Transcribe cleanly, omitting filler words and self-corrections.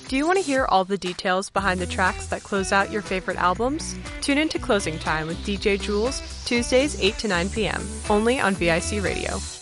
Do you want to hear all the details behind the tracks that close out your favorite albums? Tune into Closing Time with DJ Jules, Tuesdays 8 to 9 p.m., only on VIC Radio.